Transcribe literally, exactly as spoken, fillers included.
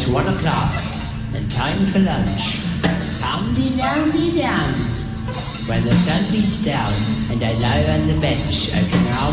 It's one o'clock and time for lunch. Poundy-downdy-down. When the sun beats down and I lie on the bench, I can